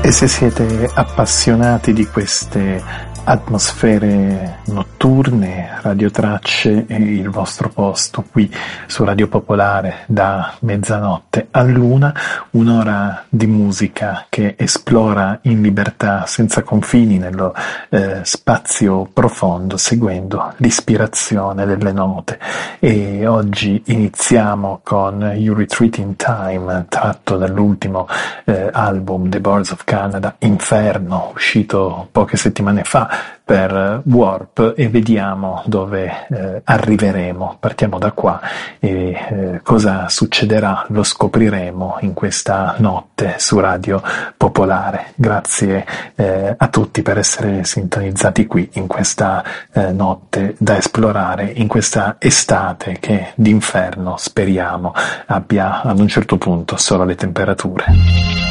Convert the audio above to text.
E se siete appassionati di queste atmosfere notturne, Radiotracce è il vostro posto qui su Radio Popolare da mezzanotte a luna, un'ora di musica che esplora in libertà senza confini nello spazio profondo, seguendo l'ispirazione delle note. E oggi iniziamo con You Retreat in Time, tratto dall'ultimo album The Birds of Canada, Inferno, uscito poche settimane fa per Warp, e vediamo dove arriveremo. Partiamo da qua e cosa succederà lo scopriremo in questa notte su Radio Popolare. Grazie a tutti per essere sintonizzati qui in questa notte da esplorare, in questa estate che d'inferno speriamo abbia ad un certo punto solo le temperature.